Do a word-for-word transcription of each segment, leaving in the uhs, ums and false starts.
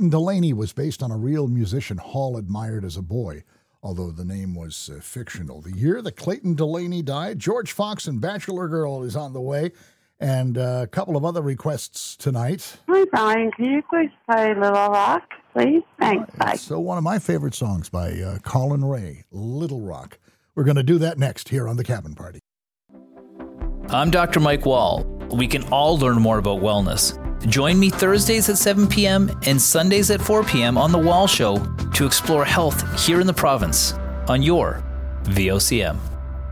Clayton Delaney was based on a real musician Hall admired as a boy, although the name was uh, fictional. The year that Clayton Delaney died, George Fox and Bachelor Girl is on the way, and uh, a couple of other requests tonight. Hi, Brian. Can you please play Little Rock, please? Thanks. Uh, Bye. So one of my favorite songs by uh, Colin Ray, Little Rock. We're going to do that next here on The Cabin Party. I'm Doctor Mike Wall. We can all learn more about wellness. Join me Thursdays at seven p.m. and Sundays at four p.m. on The Wall Show to explore health here in the province on your V O C M.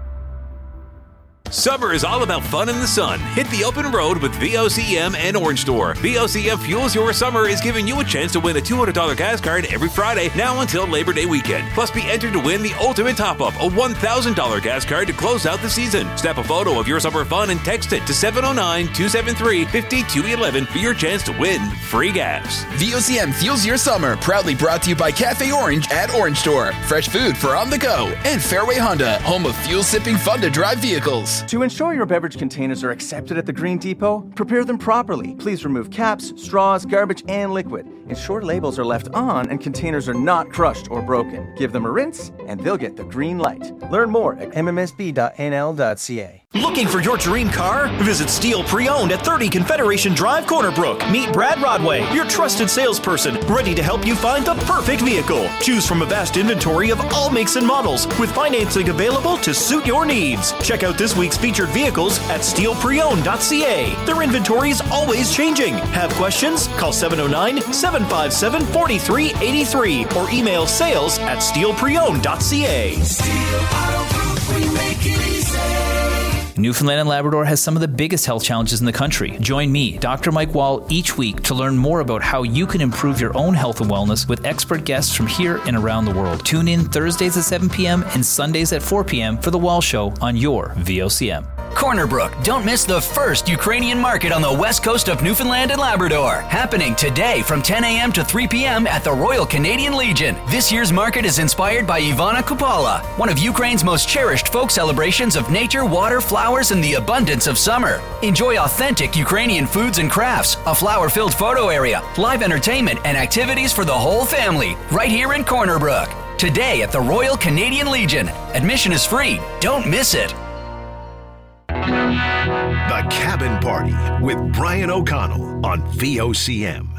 Summer is all about fun in the sun. Hit the open road with V O C M and Orange Store. V O C M Fuels Your Summer is giving you a chance to win a two hundred dollars gas card every Friday, now until Labor Day weekend. Plus, be entered to win the ultimate top-up, a one thousand dollars gas card to close out the season. Snap a photo of your summer fun and text it to seven oh nine, two seven three, five two one one for your chance to win free gas. V O C M Fuels Your Summer, proudly brought to you by Cafe Orange at Orange Store. Fresh food for on the go. And Fairway Honda, home of fuel-sipping fun-to-drive vehicles. To ensure your beverage containers are accepted at the Green Depot, prepare them properly. Please remove caps, straws, garbage, and liquid. Ensure labels are left on and containers are not crushed or broken. Give them a rinse, and they'll get the green light. Learn more at m m s b dot n l dot c a. Looking for your dream car? Visit Steel Pre-Owned at thirty Confederation Drive, Corner Brook. Meet Brad Rodway, your trusted salesperson, ready to help you find the perfect vehicle. Choose from a vast inventory of all makes and models, with financing available to suit your needs. Check out this week's featured vehicles at steel pre owned dot c a. Their inventory is always changing. Have questions? Call seven oh nine, seven five seven, four three eight three or email sales at steel pre owned dot c a. Steel Auto Group, we make it easy. Newfoundland and Labrador has some of the biggest health challenges in the country. Join me, Doctor Mike Wall, each week to learn more about how you can improve your own health and wellness with expert guests from here and around the world. Tune in Thursdays at seven p.m. and Sundays at four p.m. for The Wall Show on your V O C M. Corner Brook, don't miss the first Ukrainian market on the west coast of Newfoundland and Labrador. Happening today from ten a.m. to three p.m. at the Royal Canadian Legion. This year's market is inspired by Ivana Kupala, one of Ukraine's most cherished folk celebrations of nature, water, flowers, and the abundance of summer. Enjoy authentic Ukrainian foods and crafts, a flower-filled photo area, live entertainment, and activities for the whole family, right here in Corner Brook. Today at the Royal Canadian Legion. Admission is free. Don't miss it. The Cabin Party with Brian O'Connell on V O C M.